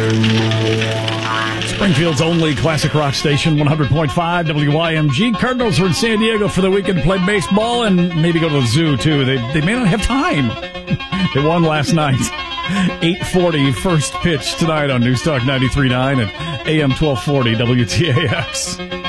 Springfield's only classic rock station, 100.5 WYMG. Cardinals are in San Diego for the weekend to play baseball and maybe go to the zoo, too. They may not have time. They won last night. 8:40 first pitch tonight on Newstalk 93.9 and AM 1240 WTAX.